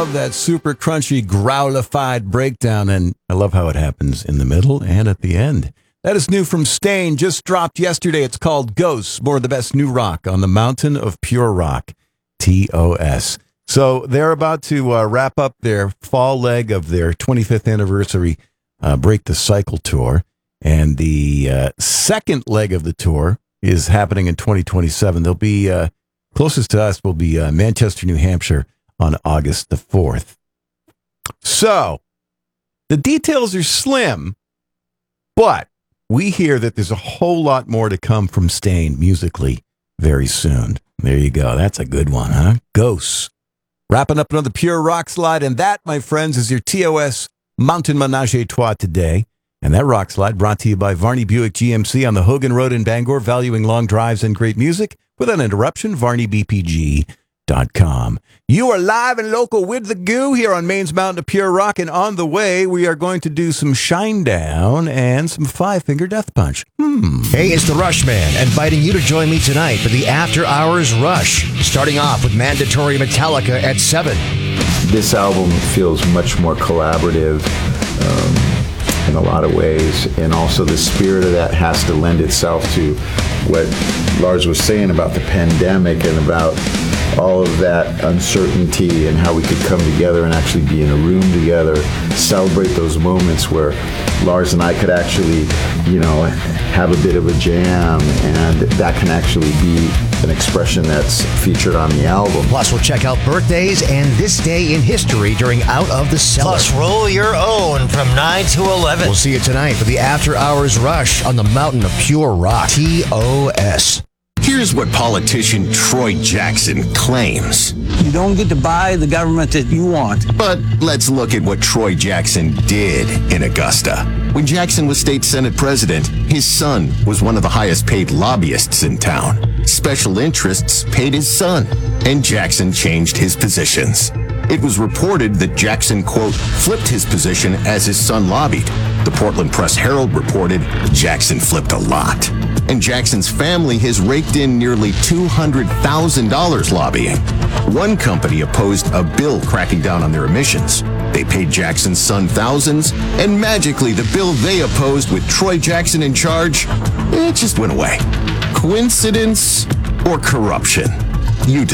Love that super crunchy, growlified breakdown, and I love how it happens in the middle and at the end. That is new from Stain, just dropped yesterday. It's called Ghosts, more of the best new rock on the mountain of pure rock, TOS. So they're about to wrap up their fall leg of their 25th anniversary Break the Cycle tour, and the second leg of the tour is happening in 2027. They'll be, closest to us will be Manchester, New Hampshire, on August the 4th. So, the details are slim, but we hear that there's a whole lot more to come from Stain musically very soon. There you go. That's a good one, huh? Ghosts. Wrapping up another Pure Rock slide, and that, my friends, is your TOS Mountain Menage a Trois today. And that rock slide brought to you by Varney Buick GMC on the Hogan Road in Bangor, valuing long drives and great music. Without interruption, VarneyBPG.com. You are live and local with the Goo here on Maine's Mountain of Pure Rock, and on the way, we are going to do some Shinedown and some Five Finger Death Punch. Hey, it's the Rush Man, inviting you to join me tonight for the After Hours Rush, starting off with Mandatory Metallica at 7. This album feels much more collaborative in a lot of ways, and also the spirit of that has to lend itself to what Lars was saying about the pandemic and about all of that uncertainty and how we could come together and actually be in a room together, celebrate those moments where Lars and I could actually, have a bit of a jam, and that can actually be an expression that's featured on the album. Plus, we'll check out birthdays and this day in history during Out of the Cellar. Plus, roll your own from 9 to 11. We'll see you tonight for the After Hours Rush on the Mountain of Pure Rock, TOS. Here's what politician Troy Jackson claims. You don't get to buy the government that you want. But let's look at what Troy Jackson did in Augusta. When Jackson was state senate president, his son was one of the highest paid lobbyists in town. Special interests paid his son, and Jackson changed his positions. It was reported that Jackson, quote, flipped his position as his son lobbied. The Portland Press-Herald reported Jackson flipped a lot. And Jackson's family has raked in nearly $200,000 lobbying. One company opposed a bill cracking down on their emissions. They paid Jackson's son thousands, and magically the bill they opposed with Troy Jackson in charge, it just went away. Coincidence or corruption? You decide.